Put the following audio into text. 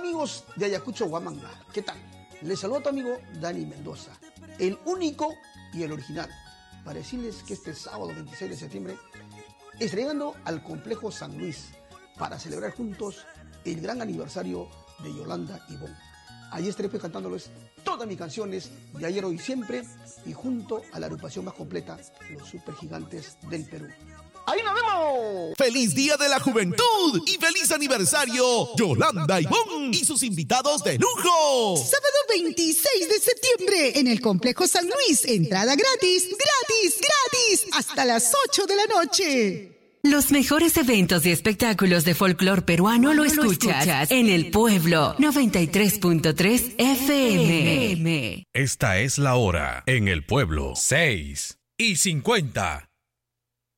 amigos de Ayacucho, Huamanga, ¿qué tal? Les saludo a tu amigo Dani Mendoza, el único y el original, para decirles que este sábado 26 de septiembre estaré llegando al Complejo San Luis para celebrar juntos el gran aniversario de Yolanda y Bon. Allí estaré cantándoles todas mis canciones de ayer, hoy, siempre, y junto a la agrupación más completa, los Supergigantes del Perú. ¡Ahí nos vemos! ¡Feliz Día de la Juventud! ¡Y feliz aniversario! Yolanda y Bon y sus invitados de lujo. Sábado 26 de septiembre en el Complejo San Luis. Entrada gratis, gratis, gratis. Hasta las 8 de la noche. Los mejores eventos y espectáculos de folclor peruano lo escuchas en El Pueblo 93.3 FM. Esta es la hora en El Pueblo, 6:50.